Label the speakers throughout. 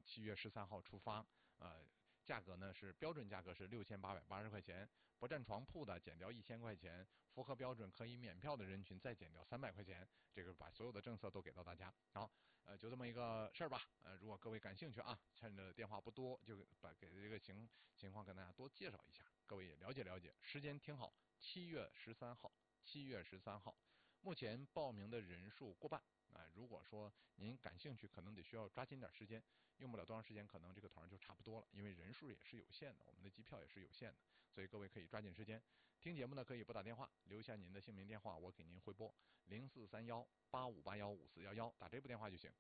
Speaker 1: 7月13号出发，价格呢是标准价格是6880块钱，不占床铺的减掉1000块钱，符合标准可以免票的人群再减掉300块钱，这个把所有的政策都给到大家。好，就这么一个事儿吧。如果各位感兴趣啊，趁着电话不多，就把给这个情况跟大家多介绍一下，各位也了解了解。时间听好，7月13号，7月13号，目前报名的人数过半。如果说您感兴趣，可能得需要抓紧点时间，用不了多长时间，可能这个团就差不多了，因为人数也是有限的，我们的机票也是有限的，所以各位可以抓紧时间。听节目呢，可以拨打电话，留下您的姓名电话，我给您回拨043185815411，打这部电话就行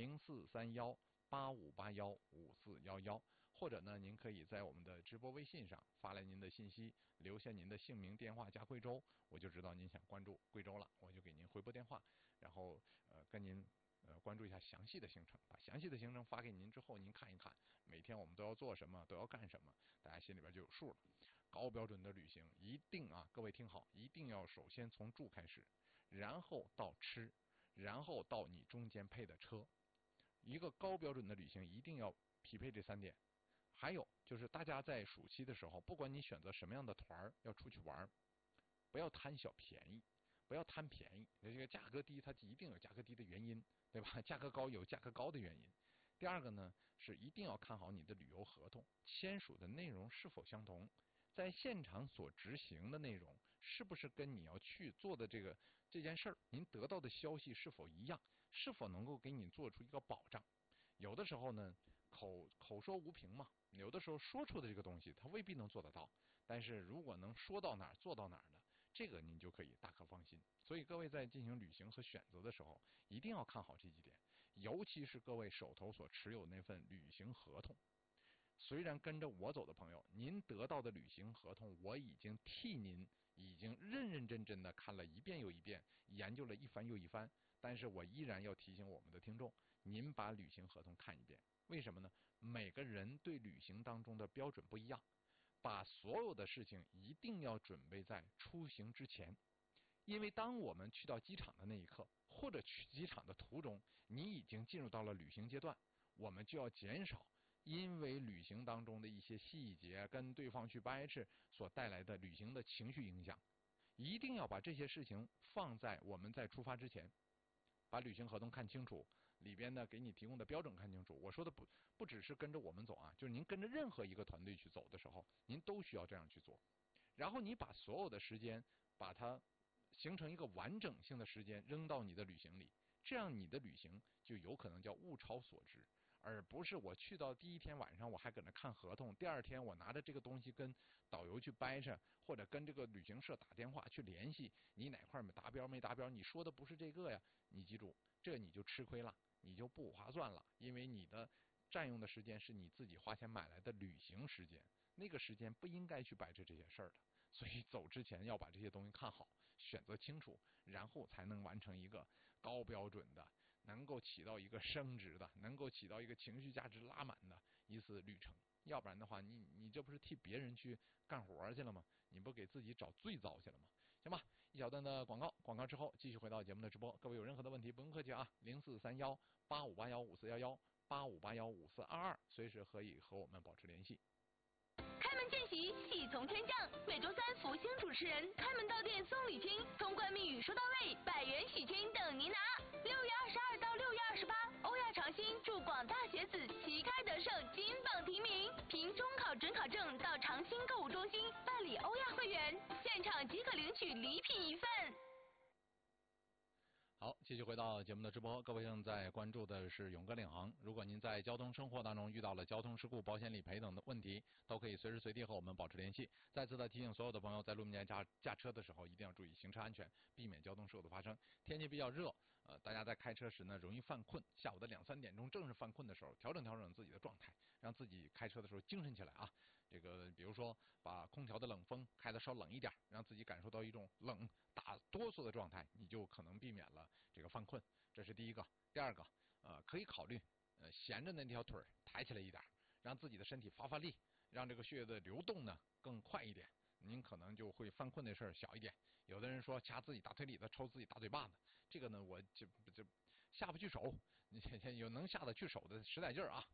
Speaker 1: ，043185815411，或者呢，您可以在我们的直播微信上发来您的信息，留下您的姓名、电话加贵州，我就知道您想关注贵州了，我就给您回拨电话，然后跟您关注一下详细的行程，把详细的行程发给您之后，您看一看，每天我们都要做什么，都要干什么，大家心里边就有数了。高标准的旅行一定啊，各位听好，一定要首先从住开始，然后到吃，然后到你中间配的车。一个高标准的旅行一定要匹配这3点。还有就是大家在暑期的时候，不管你选择什么样的团要出去玩，不要贪小便宜，不要贪便宜。这个价格低，它一定有价格低的原因，对吧？价格高有价格高的原因。第二个呢，是一定要看好你的旅游合同签署的内容是否相同，在现场所执行的内容是不是跟你要去做的这件事儿，您得到的消息是否一样，是否能够给你做出一个保障。有的时候呢，口说无凭嘛，有的时候说出的这个东西，它未必能做得到。但是如果能说到哪儿做到哪儿的，这个您就可以大可放心。所以各位在进行旅行和选择的时候，一定要看好这几点，尤其是各位手头所持有那份旅行合同。虽然跟着我走的朋友，您得到的旅行合同，我已经替您已经认认真真的看了一遍又一遍，研究了一番又一番，但是我依然要提醒我们的听众，您把旅行合同看一遍。为什么呢？每个人对旅行当中的标准不一样，把所有的事情一定要准备在出行之前。因为当我们去到机场的那一刻，或者去机场的途中，你已经进入到了旅行阶段，我们就要减少因为旅行当中的一些细节跟对方去掰扯所带来的旅行的情绪影响，一定要把这些事情放在我们在出发之前，把旅行合同看清楚，里边呢给你提供的标准看清楚。我说的不只是跟着我们走啊，就是您跟着任何一个团队去走的时候，您都需要这样去做。然后你把所有的时间把它形成一个完整性的时间扔到你的旅行里，这样你的旅行就有可能叫物超所值，而不是我去到第一天晚上我还搁那看合同，第二天我拿着这个东西跟导游去掰扯，或者跟这个旅行社打电话去联系你哪块达标没达标，你说的不是这个呀，你记住，这你就吃亏了，你就不划算了，因为你的占用的时间是你自己花钱买来的旅行时间，那个时间不应该去摆这些事儿的。所以走之前要把这些东西看好，选择清楚，然后才能完成一个高标准的，能够起到一个升值的，能够起到一个情绪价值拉满的一次旅程。要不然的话，你这不是替别人去干活去了吗？你不给自己找罪遭去了吗？行吧，一小段的广告之后继续回到节目的直播。各位有任何的问题不用客气啊，043185815411，85815422，随时可以和我们保持联系。
Speaker 2: 开门见喜，喜从天降。每周3，福星主持人开门到店送礼金，通关密语说到位，100元喜金等您拿。6月22到6月28，欧亚长兴祝广大学子旗开得胜，金榜题名。凭中考准考证到长兴购物中心办理欧亚会员，现场即可领取礼品1份。
Speaker 1: 好，继续回到节目的直播。各位正在关注的是勇哥领航。如果您在交通生活当中遇到了交通事故、保险理赔等的问题，都可以随时随地和我们保持联系。再次的提醒所有的朋友，在路面驾车的时候一定要注意行车安全，避免交通事故的发生。天气比较热，大家在开车时呢容易犯困。下午的2、3点钟正是犯困的时候，调整自己的状态，让自己开车的时候精神起来啊。这个比如说把空调的冷风开得稍冷一点，让自己感受到一种冷打哆嗦的状态，你就可能避免了这个犯困。这是第一个。第二个，可以考虑闲着那条腿抬起来一点，让自己的身体发力，让这个血液的流动呢更快一点，您可能就会犯困的事儿小一点。有的人说掐自己大腿里子，抽自己大嘴巴子，这个呢我就下不去手，你有能下得去手的使点劲儿啊，